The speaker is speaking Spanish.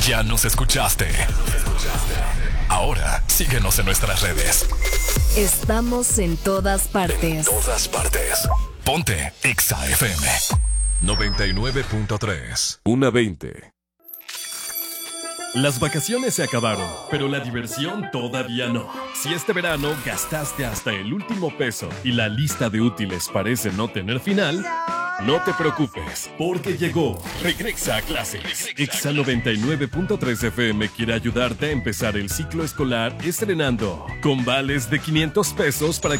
Ya nos escuchaste. Ahora síguenos en nuestras redes. Estamos en todas partes. Ponte Exa FM 99.3. 1:20. Las vacaciones se acabaron, pero la diversión todavía no. Si este verano gastaste hasta el último peso y la lista de útiles parece no tener final, no te preocupes, porque llegó Regresa a Clases. Exa 99.3 FM quiere ayudarte a empezar el ciclo escolar estrenando con vales de 500 pesos para